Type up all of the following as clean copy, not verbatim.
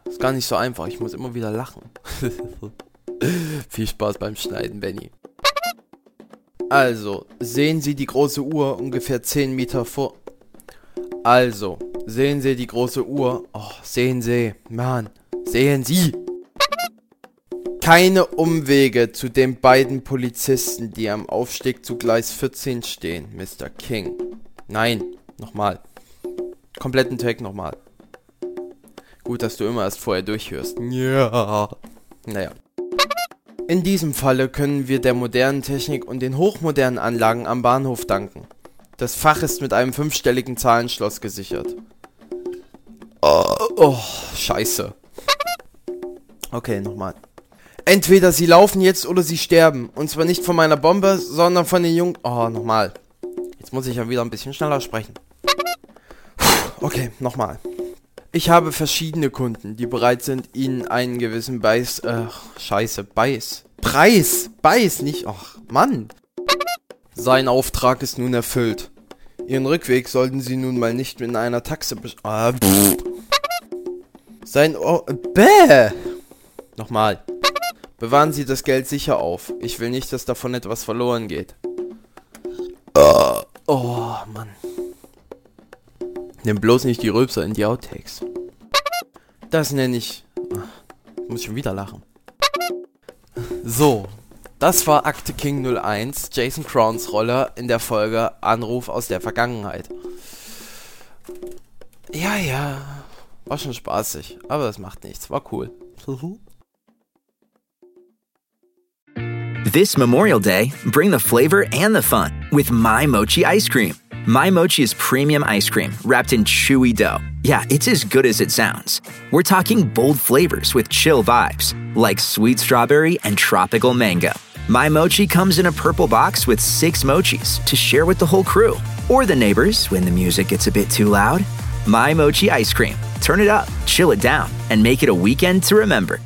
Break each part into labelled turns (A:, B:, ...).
A: Ist gar nicht so einfach, ich muss immer wieder lachen. Viel Spaß beim Schneiden, Benny. Also, sehen Sie die große Uhr ungefähr 10 Meter vor... Also, sehen Sie die große Uhr... Oh, sehen Sie, Mann, sehen Sie! Keine Umwege zu den beiden Polizisten, die am Aufstieg zu Gleis 14 stehen, Mr. King. Nein, nochmal. Kompletten Take nochmal. Gut, dass du immer erst vorher durchhörst. Ja. Naja. In diesem Falle können wir der modernen Technik und den hochmodernen Anlagen am Bahnhof danken. Das Fach ist mit einem 5-stelligen Zahlenschloss gesichert. Oh, scheiße. Okay, nochmal. Entweder sie laufen jetzt oder sie sterben. Und zwar nicht von meiner Bombe, sondern von den Jungen... Oh, nochmal. Jetzt muss ich ja wieder ein bisschen schneller sprechen. Okay, nochmal. Ich habe verschiedene Kunden, die bereit sind, ihnen einen gewissen Preis, nicht, ach, Mann. Sein Auftrag ist nun erfüllt. Ihren Rückweg sollten sie nun mal nicht in einer Taxe Nochmal. Bewahren Sie das Geld sicher auf. Ich will nicht, dass davon etwas verloren geht. Oh, Mann. Nimm bloß nicht die Rülpser in die Outtakes. Das nenne ich... muss ich schon wieder lachen. So, das war Akte King 01, Jason Crowns Rolle in der Folge Anruf aus der Vergangenheit. Ja, war schon spaßig, aber das macht nichts, war cool.
B: This Memorial Day, bring the flavor and the fun with My Mochi ice cream. My Mochi is premium ice cream wrapped in chewy dough. Yeah, it's as good as it sounds. We're talking bold flavors with chill vibes, like sweet strawberry and tropical mango. My Mochi comes in a purple box with 6 mochis to share with the whole crew, or the neighbors when the music gets a bit too loud. My Mochi ice cream. Turn it up, chill it down, and make it a weekend to remember.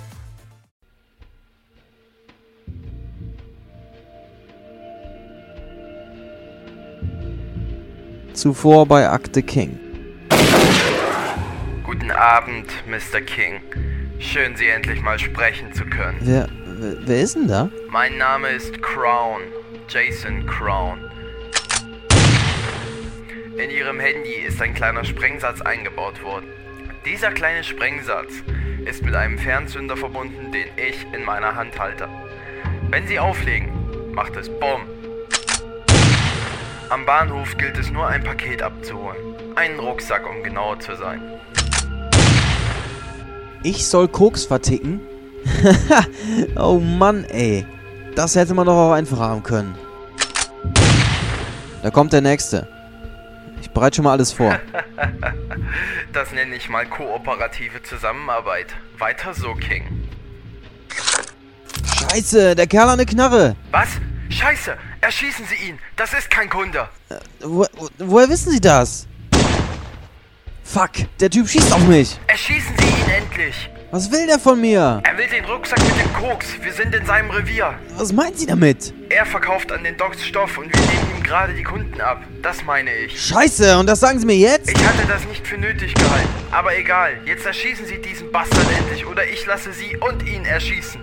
C: Zuvor bei Akte King.
A: Guten Abend, Mr. King. Schön, Sie endlich mal sprechen zu können.
C: Wer ist denn da?
A: Mein Name ist Crown. Jason Crown. In Ihrem Handy ist ein kleiner Sprengsatz eingebaut worden. Dieser kleine Sprengsatz ist mit einem Fernzünder verbunden, den ich in meiner Hand halte. Wenn Sie auflegen, macht es BOM. Am Bahnhof gilt es nur, ein Paket abzuholen. Einen Rucksack, um genauer zu sein.
C: Ich soll Koks verticken? Oh Mann, ey. Das hätte man doch auch einfach haben können. Da kommt der Nächste. Ich bereite schon mal alles vor.
A: Das nenne ich mal kooperative Zusammenarbeit. Weiter so, King.
C: Scheiße, der Kerl hat eine Knarre.
A: Was? Scheiße! Erschießen Sie ihn! Das ist kein Kunde!
C: Woher wissen Sie das? Fuck, der Typ schießt auf mich.
A: Erschießen Sie ihn endlich!
C: Was will der von mir?
A: Er will den Rucksack mit dem Koks. Wir sind in seinem Revier.
C: Was meinen Sie damit?
A: Er verkauft an den Docks Stoff und wir nehmen ihm gerade die Kunden ab. Das meine ich.
C: Scheiße, und das sagen Sie mir jetzt?
A: Ich hatte das nicht für nötig gehalten. Aber egal, jetzt erschießen Sie diesen Bastard endlich oder ich lasse Sie und ihn erschießen.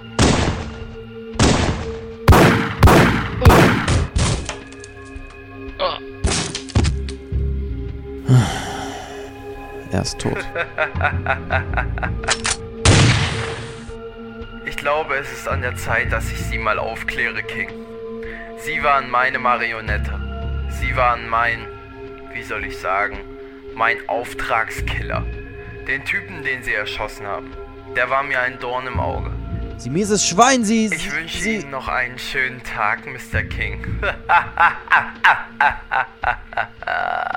C: Er ist tot.
A: Ich glaube, es ist an der Zeit, dass ich Sie mal aufkläre, King. Sie waren meine Marionette. Sie waren mein Auftragskiller. Den Typen, den Sie erschossen haben. Der war mir ein Dorn im Auge.
C: Sie mieses Schwein,
A: Ich wünsche Ihnen noch einen schönen Tag, Mr. King.